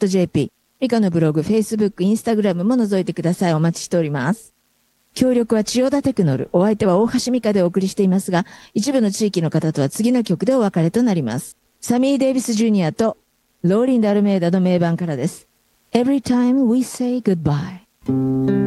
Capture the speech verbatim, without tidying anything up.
.jp、ミカのブログ、Facebook、Instagram も覗いてください。お待ちしております。協力は千代田テクノル。お相手は大橋美香でお送りしていますが、一部の地域の方とは次の曲でお別れとなります。サミー・デイビス・ジュニアとローリンダ・アルメイダの名盤からです。Every time we say goodbye